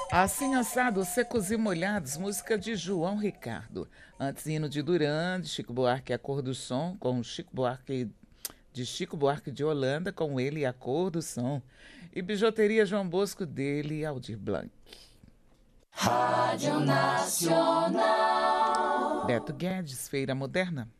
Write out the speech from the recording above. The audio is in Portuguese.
Assim assado, secos e molhados, música de João Ricardo. Antes, hino de Duran, de Chico Buarque, A Cor do Som, com Chico Buarque de Holanda, com ele A Cor do Som. E Bijuteria João Bosco, dele, Aldir Blanc. Rádio Nacional. Beto Guedes, Feira Moderna.